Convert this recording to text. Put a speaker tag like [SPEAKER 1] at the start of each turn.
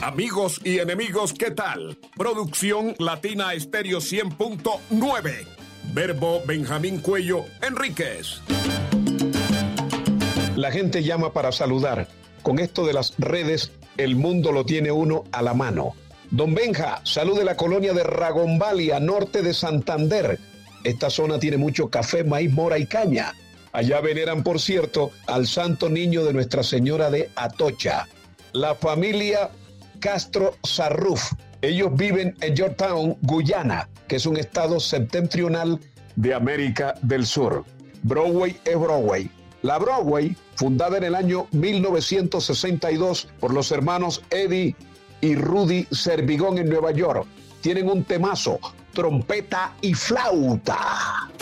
[SPEAKER 1] Amigos y enemigos, ¿qué tal? Producción Latina Estéreo 100.9. Verbo Benjamín Cuello Enríquez.
[SPEAKER 2] La gente llama para saludar. Con esto de las redes, el mundo lo tiene uno a la mano. Don Benja, salud de la colonia de Ragombalia, norte de Santander. Esta zona tiene mucho café, maíz, mora y caña. Allá veneran, por cierto, al Santo Niño de Nuestra Señora de Atocha. La familia Castro Sarruf. Ellos viven en Yorktown, Guyana, que es un estado septentrional de América del Sur. Broadway es Broadway. La Broadway, fundada en el año 1962 por los hermanos Eddie y Rudy Servigón en Nueva York, tienen un temazo, trompeta y flauta.